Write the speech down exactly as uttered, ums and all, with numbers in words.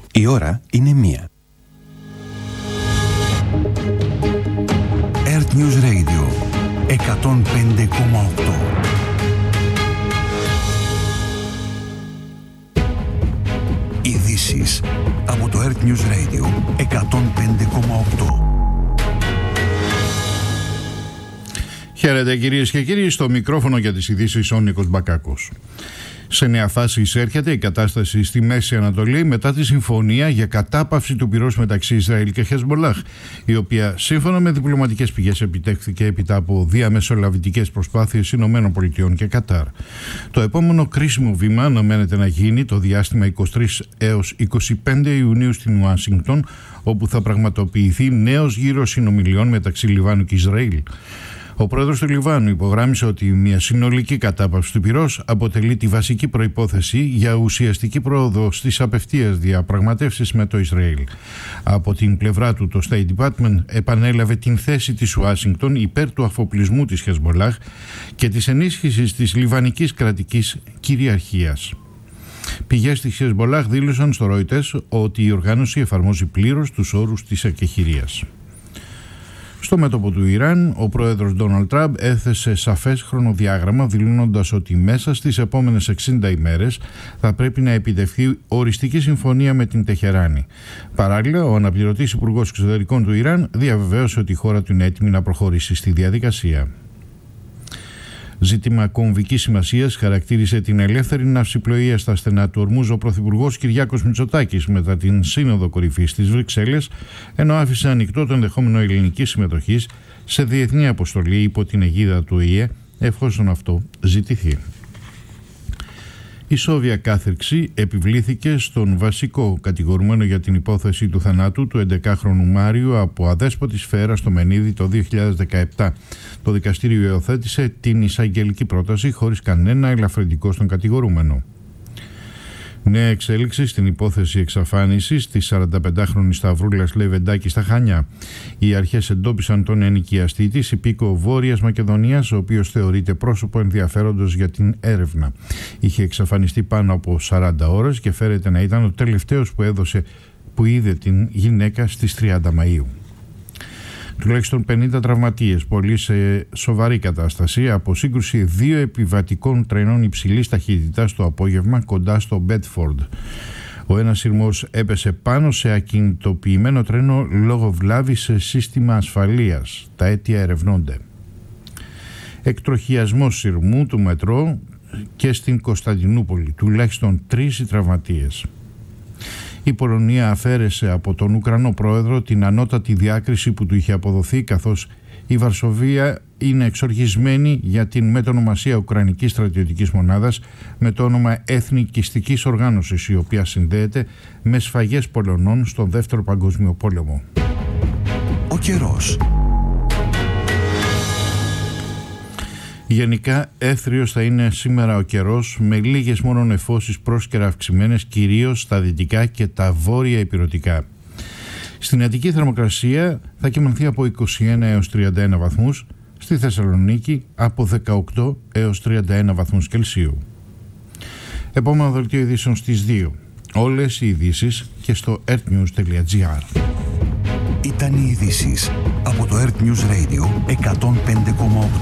Η ώρα είναι μία. Earth News Radio εκατόν πέντε κόμμα οκτώ. Ειδήσεις από το Earth News Radio εκατόν πέντε κόμμα οκτώ. Χαίρετε κυρίες και κύριοι, στο μικρόφωνο για τις ειδήσεις ο Νίκος Μπακάκος. Σε νέα φάση εισέρχεται η κατάσταση στη Μέση Ανατολή μετά τη συμφωνία για κατάπαυση του πυρός μεταξύ Ισραήλ και Χεσμολάχ, η οποία σύμφωνα με διπλωματικές πηγές επιτεύχθηκε έπειτα από διαμεσολαβητικές προσπάθειες Ηνωμένων Πολιτειών και Κατάρ. Το επόμενο κρίσιμο βήμα αναμένεται να γίνει το διάστημα είκοσι τρεις έως είκοσι πέντε Ιουνίου στην Ουάσιγκτον, όπου θα πραγματοποιηθεί νέος γύρος συνομιλιών μεταξύ Λιβάνου και Ισραήλ. Ο πρόεδρος του Λιβάνου υπογράμμισε ότι μια συνολική κατάπαυση του πυρός αποτελεί τη βασική προϋπόθεση για ουσιαστική πρόοδο στις απευθείας διαπραγματεύσεις με το Ισραήλ. Από την πλευρά του, το State Department επανέλαβε την θέση της Ουάσιγκτον υπέρ του αφοπλισμού της Χεσμολάχ και της ενίσχυσης της λιβανικής κρατικής κυριαρχίας. Πηγές της Χεσμολάχ δήλωσαν στο Reuters ότι η οργάνωση εφαρμόζει πλήρως τους όρους της εκεχηρίας. Στο μέτωπο του Ιράν, ο πρόεδρος Ντόναλντ Τραμπ έθεσε σαφές χρονοδιάγραμμα, δηλώνοντας ότι μέσα στις επόμενες εξήντα ημέρες θα πρέπει να επιτευχθεί οριστική συμφωνία με την Τεχεράνη. Παράλληλα, ο αναπληρωτής υπουργός εξωτερικών του Ιράν διαβεβαίωσε ότι η χώρα του είναι έτοιμη να προχωρήσει στη διαδικασία. Ζήτημα κομβικής σημασίας χαρακτήρισε την ελεύθερη ναυσιπλοεία στα στενά του Ορμούζ ο πρωθυπουργός Κυριάκος Μητσοτάκης μετά την Σύνοδο Κορυφής της Βρυξέλλες, ενώ άφησε ανοιχτό το ενδεχόμενο ελληνικής συμμετοχής σε διεθνή αποστολή υπό την αιγίδα του Ο Η Ε, εφόσον αυτό ζητηθεί. Η σόβια κάθριξη επιβλήθηκε στον βασικό κατηγορούμενο για την υπόθεση του θανάτου του έντεκαχρονου Μάριου από αδέσποτη σφαίρα στο Μενίδη το δύο χιλιάδες δεκαεπτά. Το δικαστήριο υιοθέτησε την εισαγγελική πρόταση χωρίς κανένα ελαφρυντικό στον κατηγορούμενο. Νέα εξέλιξη στην υπόθεση εξαφάνισης της σαρανταπεντάχρονης Σταυρούλας Λεβεντάκη στα Χανιά. Οι αρχές εντόπισαν τον ενοικιαστή της, υπήκο Βόρειας Μακεδονίας, ο οποίος θεωρείται πρόσωπο ενδιαφέροντος για την έρευνα. Είχε εξαφανιστεί πάνω από σαράντα ώρες και φέρεται να ήταν ο τελευταίος που έδωσε που είδε την γυναίκα στις τριάντα Μαΐου. Τουλάχιστον πενήντα τραυματίες, πολλοί σε σοβαρή κατάσταση, από σύγκρουση δύο επιβατικών τρένων υψηλής ταχύτητας το απόγευμα κοντά στο Μπέτφορντ. Ο ένας σειρμός έπεσε πάνω σε ακινητοποιημένο τρένο λόγω βλάβης σε σύστημα ασφαλείας. Τα αίτια ερευνώνται. Εκτροχιασμός σειρμού του μετρό και στην Κωνσταντινούπολη. Τουλάχιστον τρεις οι τραυματίες. Η Πολωνία αφαίρεσε από τον Ουκρανό πρόεδρο την ανώτατη διάκριση που του είχε αποδοθεί, καθώς η Βαρσοβία είναι εξοργισμένη για την μετονομασία Ουκρανικής στρατιωτικής μονάδας με το όνομα Εθνικιστικής Οργάνωσης, η οποία συνδέεται με σφαγές Πολωνών στον Δεύτερο Παγκόσμιο Πόλεμο. Ο καιρός. Γενικά έθριος θα είναι σήμερα ο καιρός, με λίγες μόνο νεφώσεις πρόσκαιρα αυξημένες κυρίως στα δυτικά και τα βόρεια ηπειρωτικά. Στην Αττική θερμοκρασία θα κυμανθεί από είκοσι ένα έως τριάντα ένα βαθμούς, στη Θεσσαλονίκη από δεκαοκτώ έως τριάντα ένα βαθμούς Κελσίου. Επόμενο δελτίο ειδήσεων στις δύο. Όλες οι ειδήσεις και στο earthnews τελεία gr. Ήταν οι ειδήσεις από το Earth News Radio εκατόν πέντε κόμμα οκτώ.